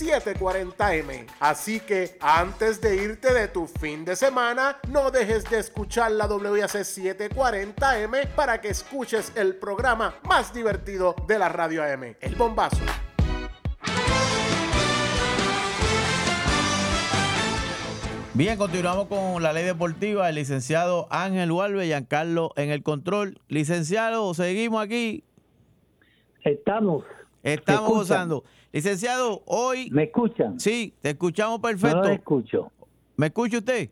740M. Así que antes de irte de tu fin de semana, no dejes de escuchar la WIAC 740M para que escuches el programa más divertido de la radio AM, El Bombazo. Bien, continuamos con la ley deportiva. El licenciado Ángel Walve, Giancarlo en el control. Licenciado, seguimos aquí. Estamos Gozando. Licenciado, hoy... ¿Me escuchan? Sí, te escuchamos perfecto. No lo escucho. ¿Me escucha usted?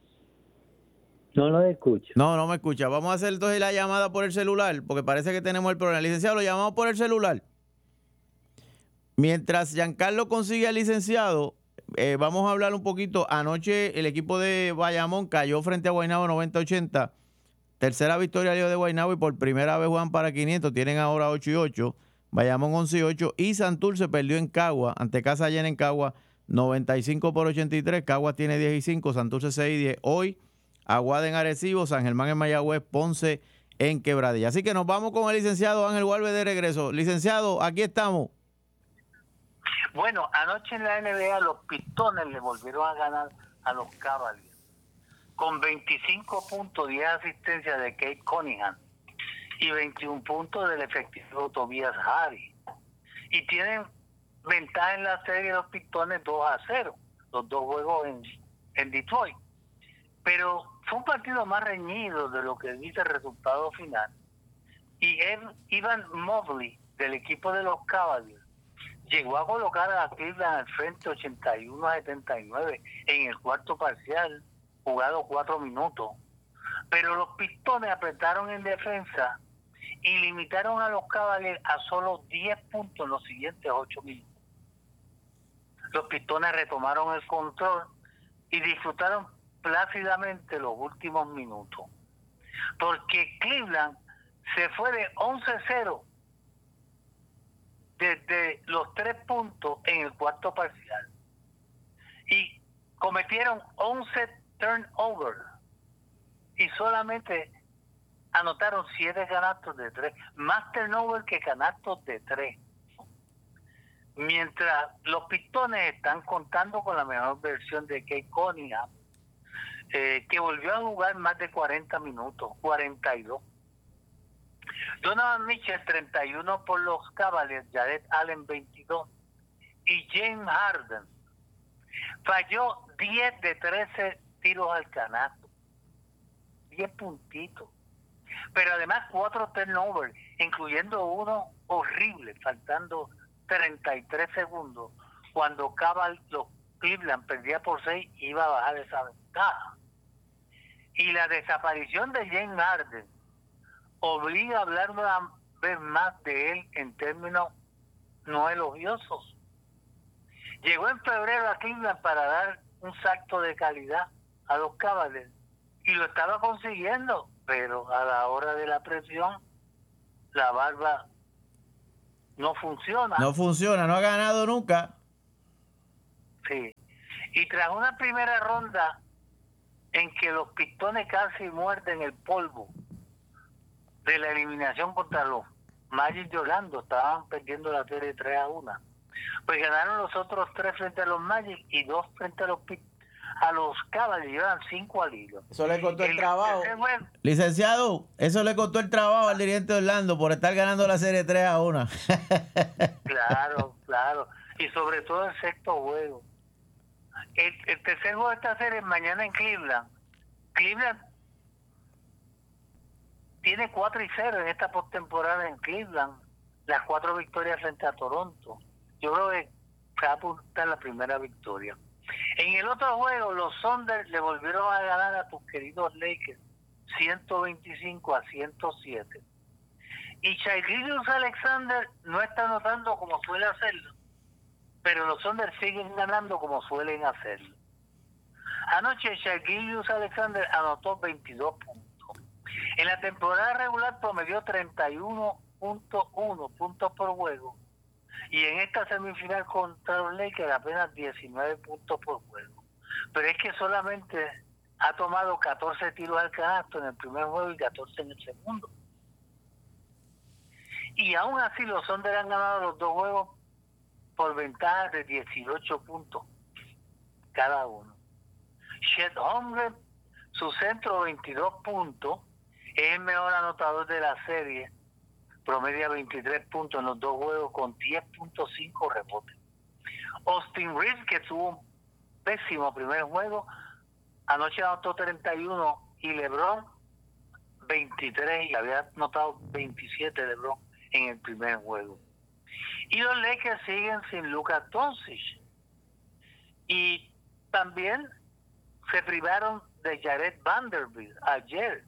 No lo escucho. No me escucha. Vamos a hacer entonces la llamada por el celular, porque parece que tenemos el problema. Licenciado, lo llamamos por el celular. Mientras Giancarlo consigue al licenciado, vamos a hablar un poquito. Anoche el equipo de Bayamón cayó frente a Guaynabo 90-80. Tercera victoria de Guaynabo y por primera vez juegan para 500. Tienen ahora 8-8. Bayamón 11-8. Y Santurce perdió en Cagua, ante casa llena en Cagua, 95-83. Cagua tiene 10-5, Santurce 6-10. Hoy, Aguada en Arecibo, San Germán en Mayagüez, Ponce en Quebradilla. Así que nos vamos con el licenciado Ángel Walve de regreso. Licenciado, aquí estamos. Bueno, anoche en la NBA los Pistones le volvieron a ganar a los Cavaliers con 25 puntos, 10 asistencias de Kate Cunningham y 21 puntos del efectivo Tobias Harris. Y tienen ventaja en la serie los Pistones 2-0, los dos juegos en Detroit. Pero fue un partido más reñido de lo que dice el resultado final. Y Evan Mobley, del equipo de los Cavaliers, llegó a colocar a Cleveland al frente 81-79 en el cuarto parcial, jugado 4 minutos. Pero los Pistones apretaron en defensa y limitaron a los Cavaliers a solo 10 puntos en los siguientes 8 minutos. Los Pistones retomaron el control y disfrutaron plácidamente los últimos minutos, porque Cleveland se fue de 11-0 desde los 3 puntos en el cuarto parcial y cometieron 11 turnovers y solamente anotaron 7 canastos de 3, más turnover que canastos de 3. Mientras los Pistones están contando con la mejor versión de Kate Cunningham, que volvió a jugar más de 40 minutos, 42. Donovan Mitchell 31 por los Cavaliers, Jared Allen 22 y James Harden falló 10 de 13 tiros al canasto, 10 puntitos, pero además 4 turnovers, incluyendo uno horrible, faltando 33 segundos, cuando los Cleveland perdía por 6, iba a bajar esa ventaja. Y la desaparición de James Harden obliga a hablar una vez más de él en términos no elogiosos. Llegó en febrero a Cleveland para dar un salto de calidad a los Cavaliers y lo estaba consiguiendo, pero a la hora de la presión la barba no funciona. No funciona, no ha ganado nunca. Sí. Y tras una primera ronda en que los Pistones casi muerden el polvo de la eliminación contra los Magic de Orlando, estaban perdiendo la serie 3-1, pues ganaron los otros 3 frente a los Magic y 2 frente a los Cavaliers, llevan 5 al hilo. Eso le costó el trabajo. Licenciado, eso le costó el trabajo al dirigente de Orlando por estar ganando la serie 3-1. Claro. Y sobre todo el sexto juego. El tercer juego de esta serie mañana en Cleveland. Cleveland tiene 4-0 en esta postemporada en Cleveland. Las 4 victorias frente a Toronto. Yo creo que se va a apuntar la primera victoria. En el otro juego, los Thunder le volvieron a ganar a tus queridos Lakers 125-107. Y Shai Gilgeous-Alexander no está anotando como suele hacerlo, pero los Thunder siguen ganando como suelen hacerlo. Anoche Shai Gilgeous-Alexander anotó 22 puntos. En la temporada regular promedió 31.1 puntos por juego. Y en esta semifinal contra los Lakers apenas 19 puntos por juego. Pero es que solamente ha tomado 14 tiros al canasto en el primer juego y 14 en el segundo. Y aún así los Thunder han ganado los 2 juegos por ventaja de 18 puntos cada uno. Chet Holmgren, su centro, 22 puntos, es el mejor anotador de la serie, promedia 23 puntos en los dos juegos con 10.5 rebotes. Austin Reeves, que tuvo un pésimo primer juego, anoche anotó 31 y LeBron 23 y había anotado 27 LeBron en el primer juego. Y los Lakers siguen sin Luka Doncic. Y también se privaron de Jared Vanderbilt ayer.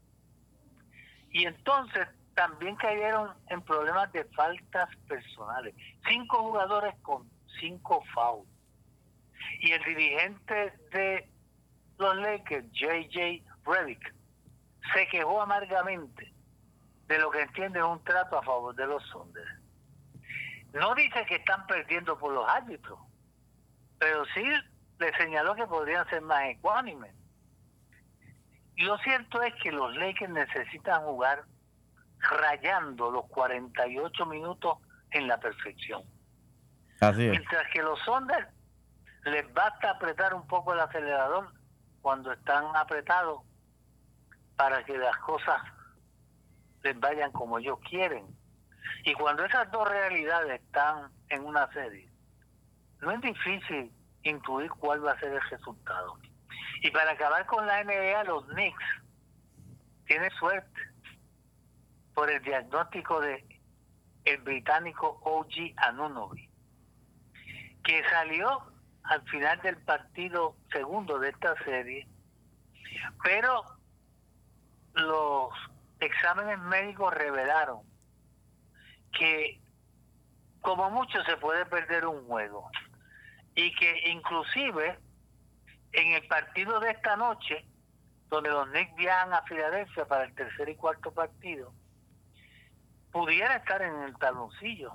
Y entonces también cayeron en problemas de faltas personales. 5 jugadores con 5 fouls. Y el dirigente de los Lakers, J.J. Redick, se quejó amargamente de lo que entiende un trato a favor de los Thunder. No dice que están perdiendo por los árbitros, pero sí le señaló que podrían ser más ecuánimes. Y lo cierto es que los Lakers necesitan jugar rayando los 48 minutos en la perfección. Así es. Mientras que los Thunder les basta apretar un poco el acelerador cuando están apretados para que las cosas les vayan como ellos quieren. Y cuando esas dos realidades están en una serie, no es difícil intuir cuál va a ser el resultado. Y para acabar con la NBA, los Knicks tienen suerte por el diagnóstico de el británico OG Anunoby, que salió al final del partido segundo de esta serie, pero los exámenes médicos revelaron que como mucho se puede perder un juego y que inclusive en el partido de esta noche, donde los Knicks viajan a Filadelfia para el tercer y cuarto partido, pudiera estar en el taloncillo.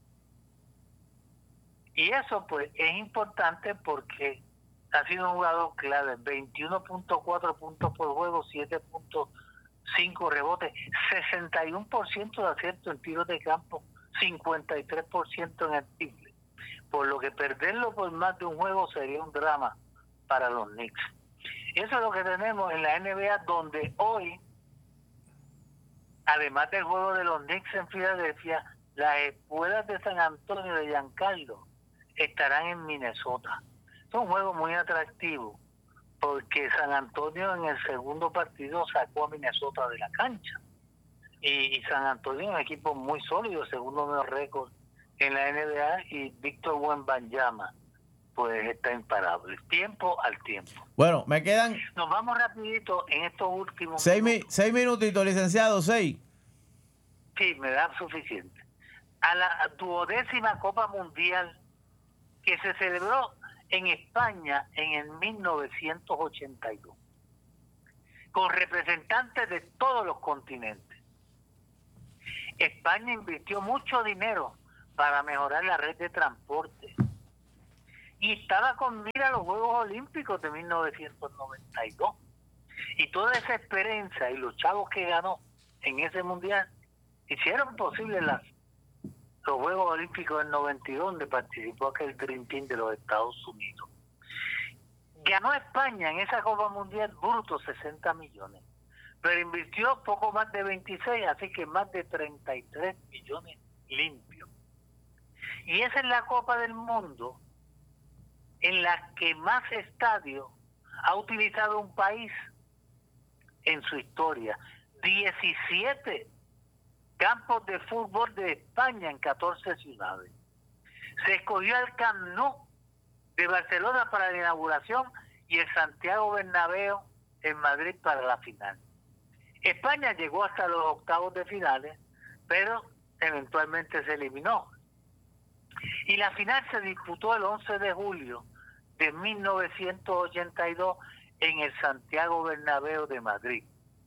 Y eso pues es importante porque ha sido un jugador clave, 21.4 puntos por juego, 7.5 rebotes, 61% de acierto en tiros de campo, 53% en el triple. Por lo que perderlo por más de un juego sería un drama para los Knicks. Eso es lo que tenemos en la NBA, donde hoy, además del juego de los Knicks en Filadelfia, las escuelas de San Antonio de Giancarlo estarán en Minnesota. Es un juego muy atractivo porque San Antonio en el segundo partido sacó a Minnesota de la cancha. Y San Antonio es un equipo muy sólido, segundo mejor récord en la NBA, y Víctor Wembanyama pues está imparable. Tiempo al tiempo. Bueno, me quedan... Nos vamos rapidito en estos últimos 6 minutitos, licenciado, 6. Sí, me da suficiente. A la 12ª Copa Mundial que se celebró en España en el 1982, con representantes de todos los continentes. España invirtió mucho dinero para mejorar la red de transporte y estaba con mira a los Juegos Olímpicos de 1992. Y toda esa experiencia y los chavos que ganó en ese mundial hicieron posible los Juegos Olímpicos del 92, donde participó aquel Dream Team de los Estados Unidos. Ganó España en esa Copa Mundial bruto 60 millones, pero invirtió poco más de 26, así que más de 33 millones limpios. Y esa es la Copa del Mundo en la que más estadios ha utilizado un país en su historia. 17 campos de fútbol de España en 14 ciudades. Se escogió el Camp Nou de Barcelona para la inauguración y el Santiago Bernabéu en Madrid para la final. España llegó hasta los octavos de finales, pero eventualmente se eliminó. Y la final se disputó el 11 de julio de 1982 en el Santiago Bernabéu de Madrid.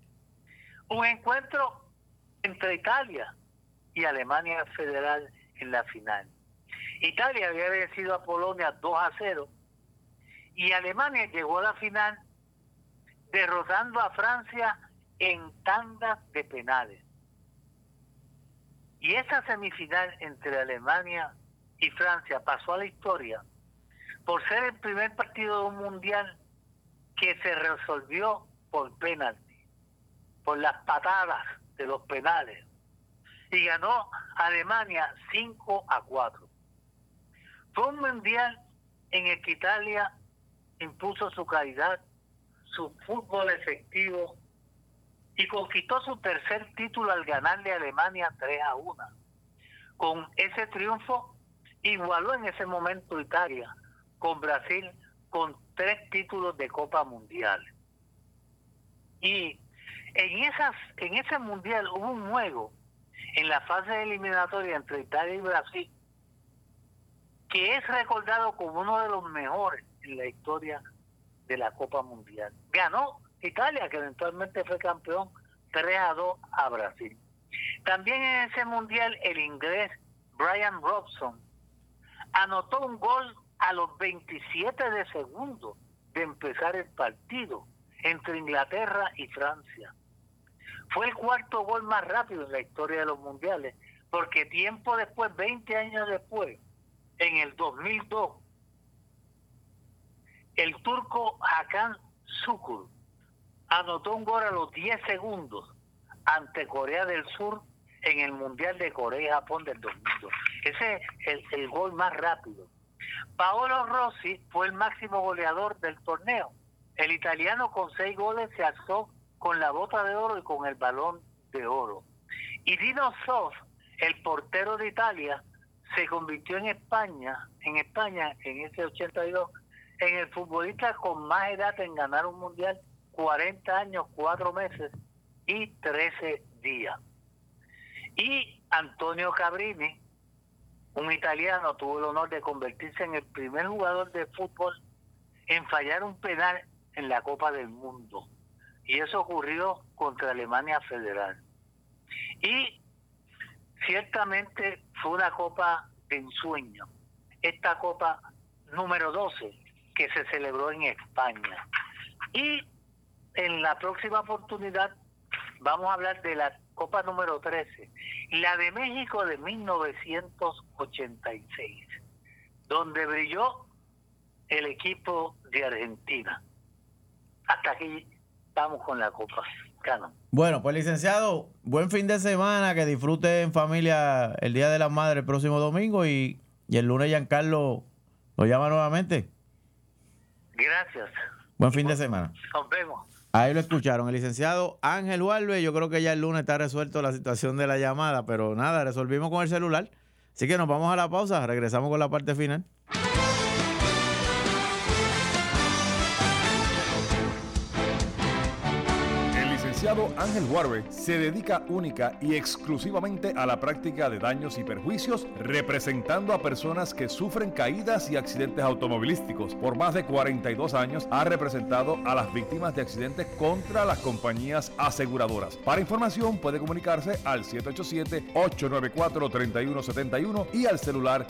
Un encuentro entre Italia y Alemania Federal en la final. Italia había vencido a Polonia 2-0 y Alemania llegó a la final derrotando a Francia en tandas de penales. Y esa semifinal entre Alemania y Francia pasó a la historia por ser el primer partido de un mundial que se resolvió por penalti, por las patadas de los penales, y ganó Alemania 5-4. Fue un mundial en el que Italia impuso su calidad, su fútbol efectivo, y conquistó su tercer título al ganarle a Alemania 3-1. Con ese triunfo igualó en ese momento Italia con Brasil con 3 títulos de Copa Mundial. Y en ese mundial hubo un juego en la fase eliminatoria entre Italia y Brasil que es recordado como uno de los mejores en la historia de la Copa Mundial. Ganó Italia, que eventualmente fue campeón, 3-2 a Brasil. También en ese mundial el inglés Brian Robson anotó un gol a los 27 de segundo de empezar el partido entre Inglaterra y Francia. Fue el 4º gol más rápido en la historia de los mundiales, porque tiempo después, 20 años después, en el 2002, el turco Hakan Şükür anotó un gol a los 10 segundos ante Corea del Sur en el Mundial de Corea y Japón del 2002. Ese es el gol más rápido. Paolo Rossi fue el máximo goleador del torneo. El italiano con 6 goles se alzó con la bota de oro y con el balón de oro. Y Dino Zoff, el portero de Italia, se convirtió en España en ese 82, en el futbolista con más edad en ganar un mundial, 40 años, 4 meses y 13 días. Y Antonio Cabrini, un italiano, tuvo el honor de convertirse en el primer jugador de fútbol en fallar un penal en la Copa del Mundo. Y eso ocurrió contra Alemania Federal. Y ciertamente fue una copa de ensueño. Esta copa número 12 que se celebró en España. Y en la próxima oportunidad vamos a hablar de la copa número 13, la de México de 1986, donde brilló el equipo de Argentina. Hasta aquí estamos con la copa. Cano. Bueno, pues licenciado, buen fin de semana, que disfrute en familia el Día de las Madres el próximo domingo y el lunes Giancarlo lo llama nuevamente. Gracias. Buen fin de semana. Nos vemos. Ahí lo escucharon, el licenciado Ángel Walve. Yo creo que ya el lunes está resuelto la situación de la llamada, pero nada, resolvimos con el celular. Así que nos vamos a la pausa, regresamos con la parte final. Ángel Warbe se dedica única y exclusivamente a la práctica de daños y perjuicios, representando a personas que sufren caídas y accidentes automovilísticos. Por más de 42 años ha representado a las víctimas de accidentes contra las compañías aseguradoras. Para información puede comunicarse al 787-894-3171 y al celular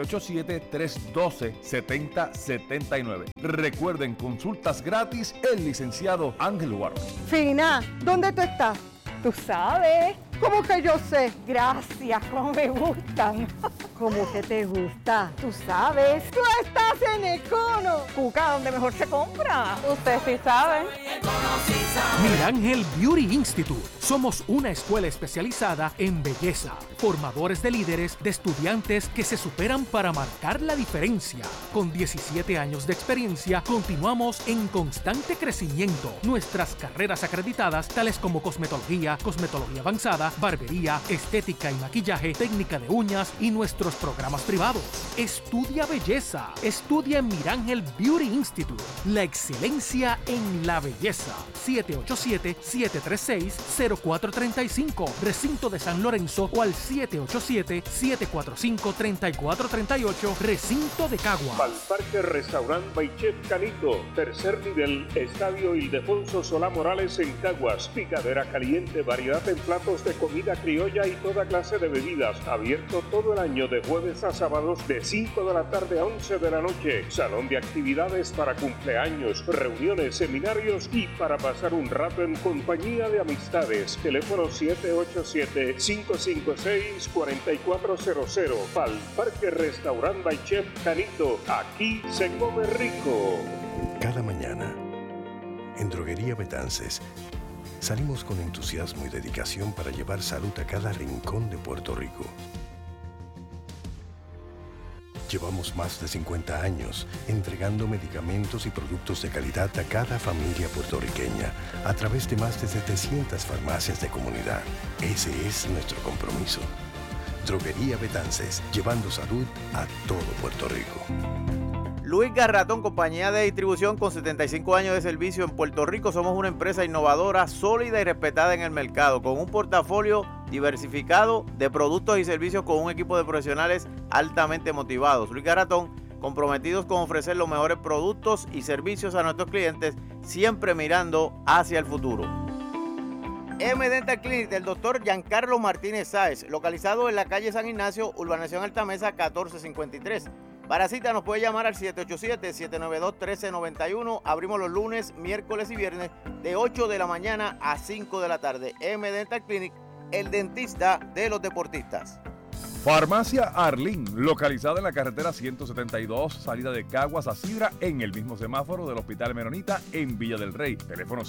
787-312-7079. Recuerden, consultas gratis, el licenciado Ángel Warbe. Fina, ¿dónde tú estás? Tú sabes. ¿Cómo que yo sé? Gracias, cómo me gustan. ¿Cómo que te gusta? Tú sabes. ¡Tú estás en Econo! Cuca, donde mejor se compra. Usted sí sabe. Mirángel Beauty Institute. Somos una escuela especializada en belleza, formadores de líderes, de estudiantes que se superan para marcar la diferencia. Con 17 años de experiencia, continuamos en constante crecimiento. Nuestras carreras acreditadas, tales como cosmetología, cosmetología avanzada, barbería, estética y maquillaje, técnica de uñas y nuestros programas privados. Estudia belleza. Estudia en Mirángel Beauty Institute. La excelencia en la belleza. 787-736-0435. Recinto de San Lorenzo o al 787-745-3438. Recinto de Cagua. Parque Restaurant by Chef Canito. Tercer nivel. Estadio Ildefonso Solá Morales en Caguas. Picadera caliente. Variedad en platos de comida criolla y toda clase de bebidas. Abierto todo el año de jueves a sábados de 5 de la tarde a 11 de la noche. Salón de actividades para cumpleaños, reuniones, seminarios y para pasar un rato en compañía de amistades. Teléfono 787-556-4400. Al Parque Restaurant by Chef Canito. Aquí se come rico. Cada mañana, en Droguería Betances, salimos con entusiasmo y dedicación para llevar salud a cada rincón de Puerto Rico. Llevamos más de 50 años entregando medicamentos y productos de calidad a cada familia puertorriqueña a través de más de 700 farmacias de comunidad. Ese es nuestro compromiso. Droguería Betances, llevando salud a todo Puerto Rico. Luis Garratón, compañía de distribución con 75 años de servicio en Puerto Rico. Somos una empresa innovadora, sólida y respetada en el mercado, con un portafolio diversificado de productos y servicios con un equipo de profesionales altamente motivados. Luis Garratón, comprometidos con ofrecer los mejores productos y servicios a nuestros clientes, siempre mirando hacia el futuro. M-Dental Clinic del Dr. Giancarlo Martínez Sáez, localizado en la calle San Ignacio, urbanización Altamesa 1453. Para cita nos puede llamar al 787-792-1391. Abrimos los lunes, miércoles y viernes de 8 de la mañana a 5 de la tarde. M-Dental Clinic, el dentista de los deportistas. Farmacia Arlín, localizada en la carretera 172, salida de Caguas a Sidra, en el mismo semáforo del Hospital Menonita en Villa del Rey. Teléfono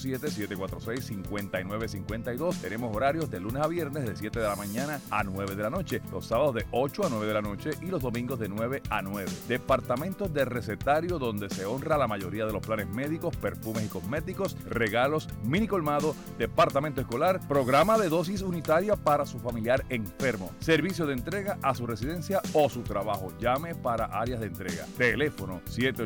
787-746-5952. Tenemos horarios de lunes a viernes de 7 de la mañana a 9 de la noche, los sábados de 8 a 9 de la noche y los domingos de 9 a 9. Departamento de recetario, donde se honra la mayoría de los planes médicos, perfumes y cosméticos, regalos, mini colmado, departamento escolar, programa de dosis unitaria para su familiar enfermo, servicio de entrega a su residencia o su trabajo. Llame para áreas de entrega. Teléfono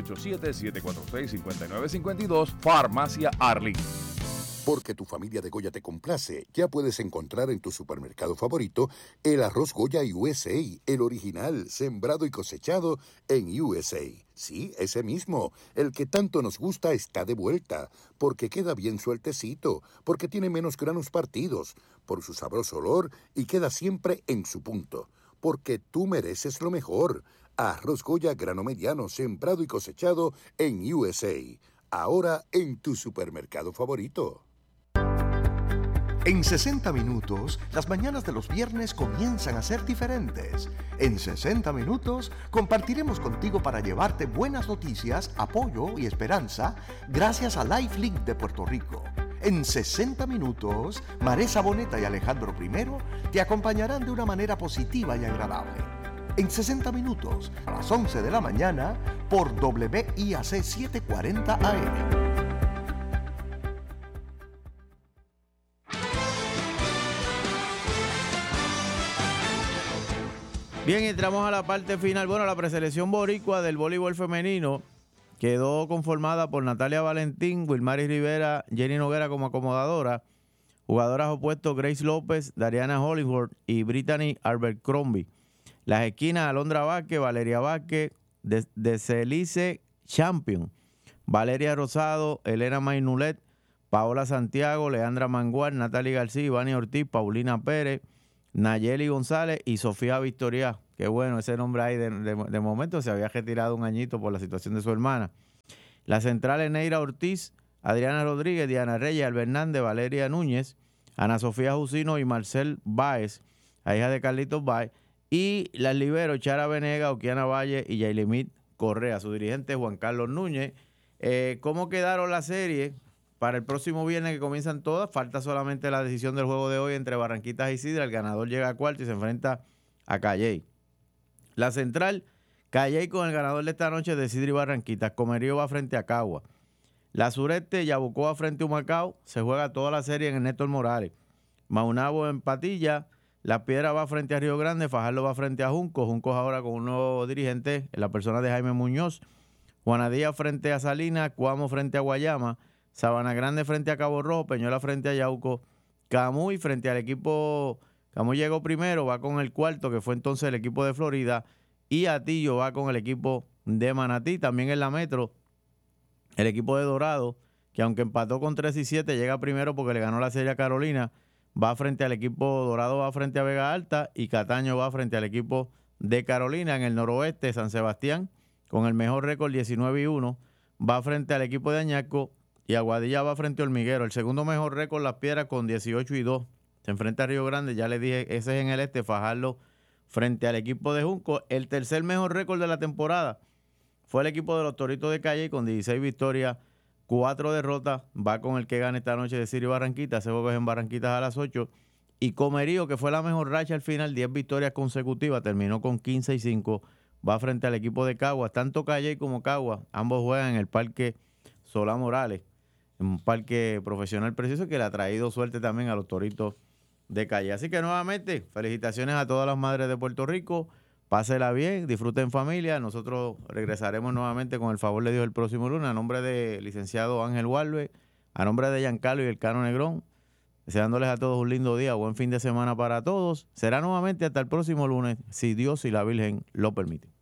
787-746-5952. Farmacia Arlín. Porque tu familia de Goya te complace, ya puedes encontrar en tu supermercado favorito el arroz Goya USA, el original, sembrado y cosechado en USA. Sí, ese mismo, el que tanto nos gusta está de vuelta, porque queda bien sueltecito, porque tiene menos granos partidos, por su sabroso olor y queda siempre en su punto, porque tú mereces lo mejor. Arroz Goya grano mediano, sembrado y cosechado en USA. Ahora en tu supermercado favorito. En 60 minutos, las mañanas de los viernes comienzan a ser diferentes. En 60 minutos, compartiremos contigo para llevarte buenas noticias, apoyo y esperanza gracias a LifeLink de Puerto Rico. En 60 minutos, Maresa Boneta y Alejandro I te acompañarán de una manera positiva y agradable. En 60 minutos, a las 11 de la mañana, por WIAC 740 AM. Bien, entramos a la parte final. Bueno, la preselección boricua del voleibol femenino quedó conformada por Natalia Valentín, Wilmaris Rivera, Jenny Noguera como acomodadora, jugadoras opuestos Grace López, Dariana Hollingworth y Brittany Abercrombie. Las esquinas, Alondra Vázquez, Valeria Vázquez, de Celice Champion, Valeria Rosado, Elena Mainulet, Paola Santiago, Leandra Mangual, Natalie García, Ivani Ortiz, Paulina Pérez, Nayeli González y Sofía Victoria. Qué bueno ese nombre ahí. De momento se había retirado un añito por la situación de su hermana. Las centrales Neira Ortiz, Adriana Rodríguez, Diana Reyes, Albert Hernández, Valeria Núñez, Ana Sofía Jusino y Marcel Báez, la hija de Carlitos Báez. Y las liberos Chara Venega, Okiana Valle y Yailimit Correa. Su dirigente Juan Carlos Núñez. ¿Cómo quedaron las series? Para el próximo viernes que comienzan todas, falta solamente la decisión del juego de hoy entre Barranquitas y Sidra. El ganador llega a cuarto y se enfrenta a Calley. La central, Calley con el ganador de esta noche de Sidra y Barranquitas. Comerío va frente a Cagua. La sureste, Yabucoa frente a Humacao. Se juega toda la serie en el Néstor Morales. Maunabo en Patilla. La Piedra va frente a Río Grande. Fajardo va frente a Junco. Junco ahora con un nuevo dirigente, en la persona de Jaime Muñoz. Juanadía frente a Salinas. Cuamo frente a Guayama. Sabana Grande frente a Cabo Rojo, Peñuela frente a Yauco, Camuy frente al equipo, Camuy llegó primero, va con el cuarto, que fue entonces el equipo de Florida, y Atillo va con el equipo de Manatí. También en la Metro, el equipo de Dorado, que aunque empató con 3 y 7, llega primero porque le ganó la serie a Carolina, va frente al equipo Dorado, va frente a Vega Alta, y Cataño va frente al equipo de Carolina. En el noroeste, San Sebastián con el mejor récord 19-1, va frente al equipo de Añasco y Aguadilla va frente a Hormiguero. El segundo mejor récord Las Piedras con 18-2. Se enfrenta a Río Grande, ya les dije, ese es en el este, Fajardo frente al equipo de Junco. El tercer mejor récord de la temporada fue el equipo de los Toritos de Calle con 16 victorias, 4 derrotas. Va con el que gane esta noche de Sirio Barranquita. Ese juego es en Barranquitas a las 8. Y Comerío, que fue la mejor racha al final, 10 victorias consecutivas, terminó con 15-5. Va frente al equipo de Caguas. Tanto Calle como Caguas, ambos juegan en el Parque Solá Morales, un parque profesional precioso que le ha traído suerte también a los Toritos de Calle. Así que nuevamente, felicitaciones a todas las madres de Puerto Rico. Pásela bien, disfruten en familia. Nosotros regresaremos nuevamente con el favor de Dios el próximo lunes. A nombre del licenciado Ángel Walve, a nombre de Giancarlo y el Cano Negrón, deseándoles a todos un lindo día, buen fin de semana para todos. Será nuevamente hasta el próximo lunes, si Dios y la Virgen lo permiten.